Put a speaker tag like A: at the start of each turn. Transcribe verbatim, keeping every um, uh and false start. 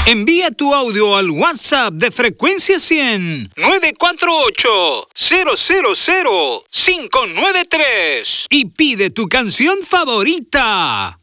A: Envía tu audio al WhatsApp de Frecuencia cien nueve cuatro ocho cero cero cero cinco nueve tres y pide tu canción favorita.